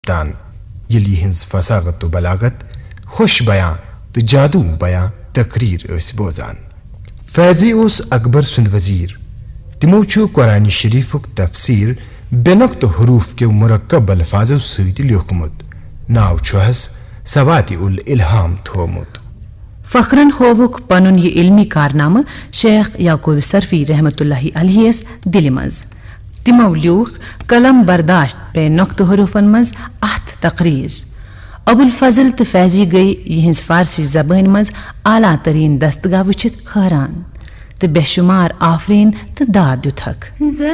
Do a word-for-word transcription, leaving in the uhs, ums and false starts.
दान यली हिंस फसागत तो बलागत खुश बयां तो जादू बयां तकरीर उस बोजान फैजी उस अकबर सुंद वजीर तिमो छु कुरान शरीफुक तफसीर बेनक्त हरूफ के मुरक्कब अल्फाजो सैति लिखमुत नाव छुहस सवाति उल इल्हाम थोमुत फखरन होवुक पनुन ये इल्मी कारनामा शेख याकूब सरफी रहमतुल्लाहि अलैहिस दिलमज तिमो ल्यूख कलम बर्दाश्त पे नक्त हरूफन मज अहत तकरीज अबुल फजल तो फैजी गई यहिंस फारसी जबान मज आला तरीन दस्तगा वुचित हैरान तो बेशुमार आफरीन तो दाद युथक।